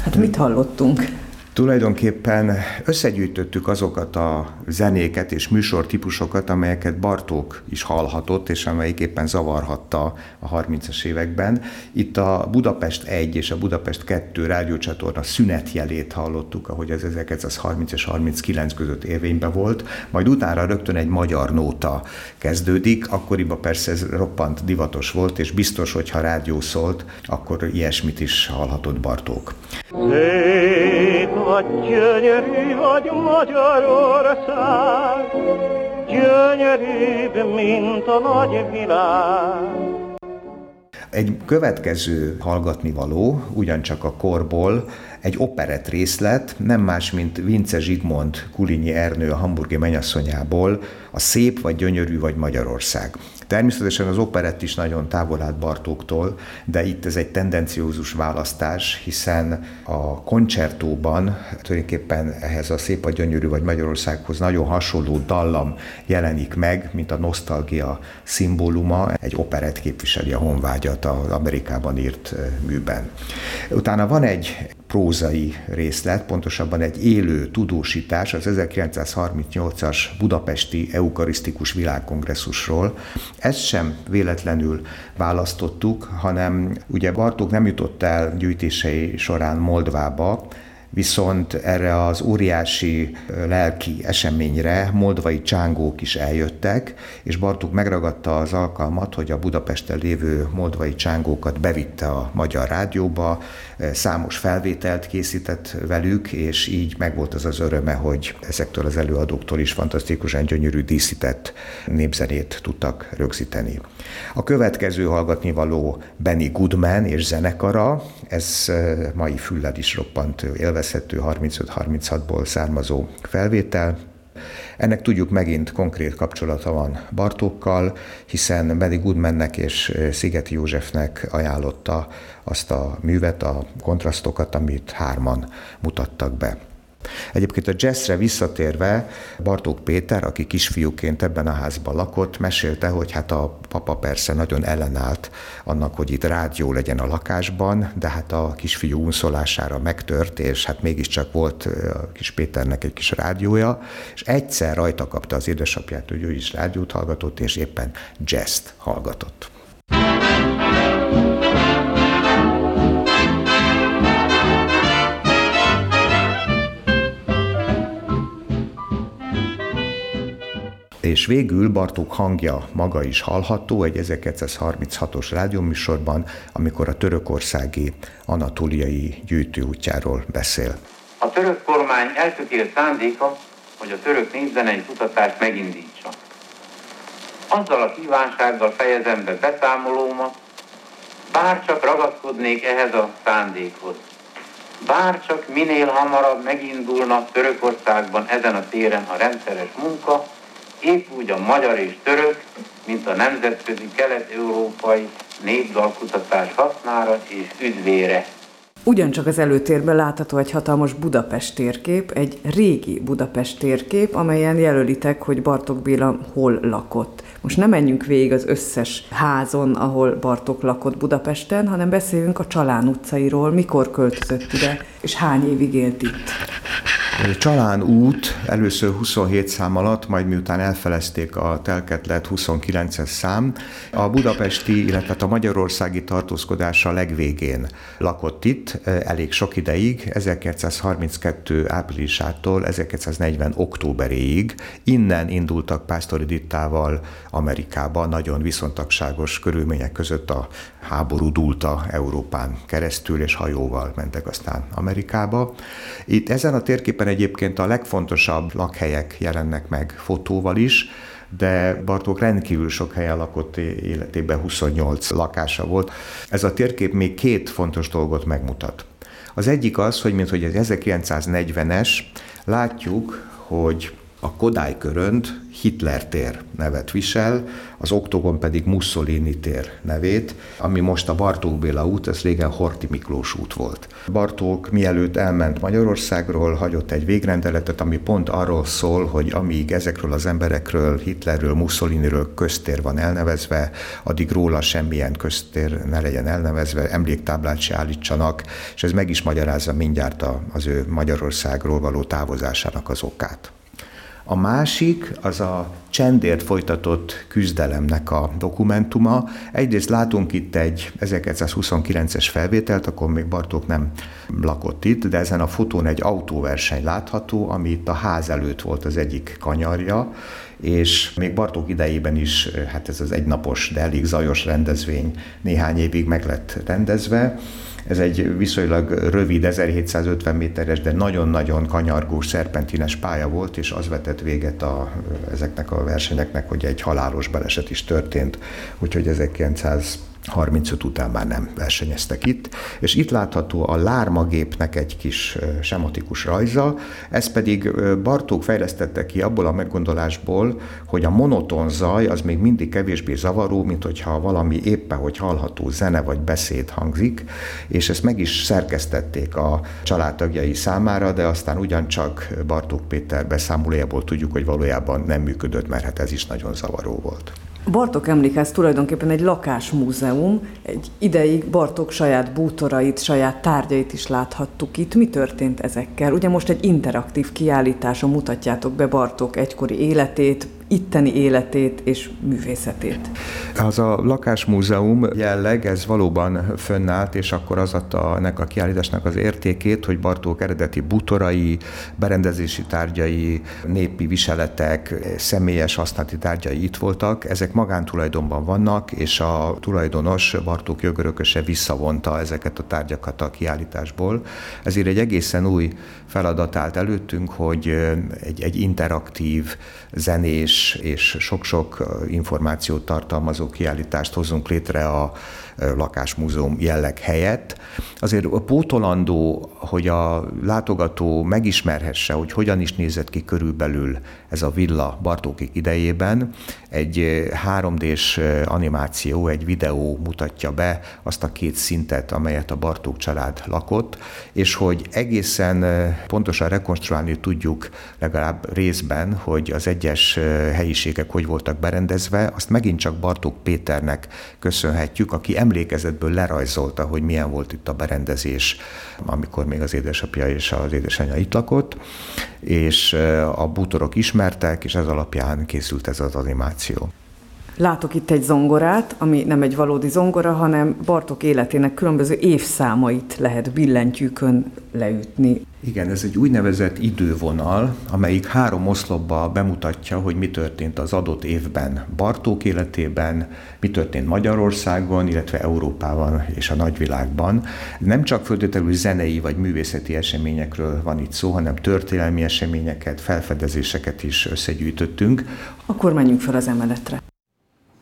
Hát mit hallottunk? Tulajdonképpen összegyűjtöttük azokat a zenéket és műsortípusokat, amelyeket Bartók is hallhatott, és amelyik éppen zavarhatta a 30-as években. Itt a Budapest 1 és a Budapest 2 rádiócsatorna szünetjelét hallottuk, ahogy az 1930 és 39 között érvényben volt, majd utána rögtön egy magyar nóta kezdődik, akkoriban persze ez roppant divatos volt, és biztos, hogyha rádió szólt, akkor ilyesmit is hallhatott Bartók. Szép vagy, gyönyörű vagy Magyarország, gyönyörűbb, mint a nagy világ. Egy következő hallgatnivaló, ugyancsak a korból, egy operett részlet, nem más, mint Vince Zsigmond Kulinyi Ernő a Hamburgi mennyasszonyából, a Szép vagy, gyönyörű vagy Magyarország. Természetesen az operett is nagyon távol állt Bartóktól, de itt ez egy tendenciózus választás, hiszen a koncertóban tulajdonképpen ehhez a Szép vagy, gyönyörű vagy Magyarországhoz nagyon hasonló dallam jelenik meg, mint a nosztalgia szimbóluma. Egy operett képviseli a honvágyat az Amerikában írt műben. Utána van egy prózai részlet, pontosabban egy élő tudósítás az 1938-as budapesti eukarisztikus világkongresszusról. Ezt sem véletlenül választottuk, hanem ugye Bartók nem jutott el gyűjtései során Moldvába, viszont erre az óriási lelki eseményre moldvai csángók is eljöttek, és Bartók megragadta az alkalmat, hogy a Budapesten lévő moldvai csángókat bevitte a Magyar Rádióba, számos felvételt készített velük, és így megvolt az az öröme, hogy ezektől az előadóktól is fantasztikusan gyönyörű díszített népzenét tudtak rögzíteni. A következő hallgatnivaló Benny Goodman és zenekara, ez mai füllel is roppant élvezhető 35-36-ból származó felvétel. Ennek tudjuk megint konkrét kapcsolata van Bartókkal, hiszen Benny Goodmannek és Szigeti Józsefnek ajánlotta azt a művet, a kontrasztokat, amit hárman mutattak be. Egyébként a jazzre visszatérve Bartók Péter, aki kisfiúként ebben a házban lakott, mesélte, hogy hát a papa persze nagyon ellenállt annak, hogy itt rádió legyen a lakásban, de hát a kisfiú unszolására megtört, és hát mégiscsak volt a kis Péternek egy kis rádiója, és egyszer rajta kapta az édesapját, hogy ő is rádiót hallgatott, és éppen jazzt hallgatott. És végül Bartók hangja maga is hallható egy 1936-os rádióműsorban, amikor a törökországi anatóliai gyűjtőútjáról beszél. A török kormány eltökélt szándéka, hogy a török népzenei kutatást megindítsa. Azzal a kívánsággal fejezem be beszámolómat, bárcsak ragaszkodnék ehhez a szándékhoz. Bárcsak minél hamarabb megindulna Törökországban ezen a téren a rendszeres munka, épp úgy a magyar és török, mint a nemzetközi kelet-európai népdalkutatás hasznára és üdvére. Ugyancsak az előtérben látható egy hatalmas Budapest térkép, egy régi Budapest térkép, amelyen jelölitek, hogy Bartók Béla hol lakott. Most nem menjünk végig az összes házon, ahol Bartók lakott Budapesten, hanem beszéljünk a Csalán utcairól, mikor költözött ide, és hány évig élt itt. Csalán út először 27 szám alatt, majd miután elfelezték a telket, lett 29-es szám. A budapesti, illetve a magyarországi tartózkodása legvégén lakott itt, elég sok ideig, 1932. áprilisától 1940. októberéig. Innen indultak Pásztori Dittával Amerikába, nagyon viszontagságos körülmények között a háború dúlta Európán keresztül, és hajóval mentek aztán Amerikába. Itt ezen a térképen egyébként a legfontosabb lakhelyek jelennek meg fotóval is, de Bartók rendkívül sok helyen lakott, életében 28 lakása volt. Ez a térkép még két fontos dolgot megmutat. Az egyik az, hogy minthogy az 1940-es, látjuk, hogy a Kodály körönt Hitler tér nevet visel, az Oktogon pedig Mussolini tér nevét, ami most a Bartók Béla út, ez régen Horthy Miklós út volt. Bartók mielőtt elment Magyarországról, hagyott egy végrendeletet, ami pont arról szól, hogy amíg ezekről az emberekről, Hitlerről, Mussoliniről köztér van elnevezve, addig róla semmilyen köztér ne legyen elnevezve, emléktáblát se állítsanak, és ez meg is magyarázza mindjárt az ő Magyarországról való távozásának az okát. A másik az a csendért folytatott küzdelemnek a dokumentuma. Egyrészt látunk itt egy 1929-es felvételt, akkor még Bartók nem lakott itt, de ezen a fotón egy autóverseny látható, ami itt a ház előtt volt az egyik kanyarja, és még Bartók idejében is, hát ez az egynapos, de elég zajos rendezvény néhány évig meg lett rendezve. Ez egy viszonylag rövid, 1750 méteres, de nagyon-nagyon kanyargós, szerpentines pálya volt, és az vetett véget ezeknek a versenyeknek, hogy egy halálos baleset is történt, úgyhogy 1935 után már nem versenyeztek itt. És itt látható a lármagépnek egy kis sematikus rajza, ez pedig Bartók fejlesztette ki abból a meggondolásból, hogy a monoton zaj az még mindig kevésbé zavaró, mint hogyha valami éppen hogy hallható zene vagy beszéd hangzik, és ezt meg is szerkesztették a családtagjai számára, de aztán ugyancsak Bartók Péter beszámolójából tudjuk, hogy valójában nem működött, mert hát ez is nagyon zavaró volt. Bartók Emlékház tulajdonképpen egy lakásmúzeum, egy ideig Bartók saját bútorait, saját tárgyait is láthattuk itt. Mi történt ezekkel? Ugye most egy interaktív kiállításon mutatjátok be Bartók egykori életét, itteni életét és művészetét. Az a lakásmúzeum jelleg, ez valóban fönnállt, és akkor az adta ennek a kiállításnak az értékét, hogy Bartók eredeti bútorai, berendezési tárgyai, népi viseletek, személyes használati tárgyai itt voltak. Ezek magántulajdonban vannak, és a tulajdonos, Bartók jogörököse visszavonta ezeket a tárgyakat a kiállításból. Ezért egy egészen új feladat állt előttünk, hogy egy interaktív, zenés és sok-sok információt tartalmazó kiállítást hozzunk létre a lakásmúzeum jelleg helyett. Azért pótolandó, hogy a látogató megismerhesse, hogy hogyan is nézett ki körülbelül ez a villa Bartókék idejében. Egy 3D-s animáció, egy videó mutatja be azt a két szintet, amelyet a Bartók család lakott, és hogy egészen pontosan rekonstruálni tudjuk legalább részben, hogy az egyes helyiségek hogy voltak berendezve, azt megint csak Bartók Péternek köszönhetjük, aki emlékezetből lerajzolta, hogy milyen volt itt a berendezés, amikor még az édesapja és az édesanyja itt lakott, és a bútorok ismertek, és ez alapján készült ez az animáció. Látok itt egy zongorát, ami nem egy valódi zongora, hanem Bartók életének különböző évszámait lehet billentyűkön leütni. Igen, ez egy úgynevezett idővonal, amelyik 3 oszlopba bemutatja, hogy mi történt az adott évben Bartók életében, mi történt Magyarországon, illetve Európában és a nagyvilágban. Nem csak feltétlenül zenei vagy művészeti eseményekről van itt szó, hanem történelmi eseményeket, felfedezéseket is összegyűjtöttünk. Akkor menjünk fel az emeletre.